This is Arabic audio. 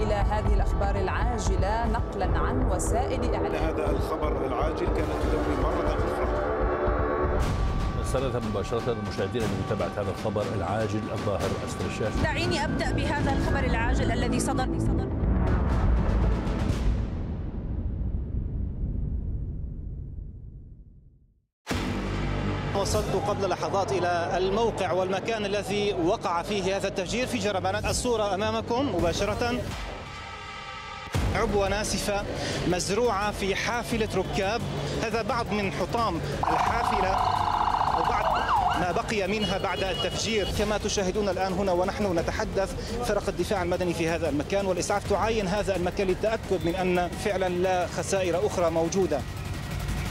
إلى هذه الأخبار العاجلة نقلا عن وسائل إعلام. هذا الخبر العاجل كانت تدوي مرة أخرى. نستند مباشرة المشاهدين لمتابعة هذا الخبر العاجل الظاهر أسفل الشاشة. دعيني أبدأ بهذا الخبر العاجل الذي صدر. وصلت قبل لحظات إلى الموقع والمكان الذي وقع فيه هذا التفجير في جربانات. الصورة أمامكم مباشرة، عبوة ناسفة مزروعة في حافلة ركاب. هذا بعض من حطام الحافلة وبعض ما بقي منها بعد التفجير. كما تشاهدون الآن هنا ونحن نتحدث، فرق الدفاع المدني في هذا المكان والإسعاف تعاين هذا المكان للتأكد من أن فعلا لا خسائر أخرى موجودة.